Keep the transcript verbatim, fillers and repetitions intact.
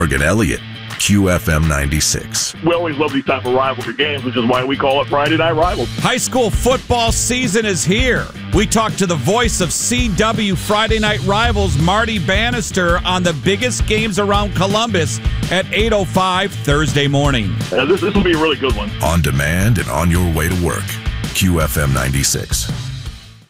Morgan Elliott, Q F M ninety-six. We always love these type of rivalry games, which is why we call it Friday Night Rivals. High school football season is here. We talked to the voice of C W Friday Night Rivals, Marty Bannister, on the biggest games around Columbus at eight oh five Thursday morning. Uh, this, this will be a really good one. On demand and on your way to work, Q F M ninety-six.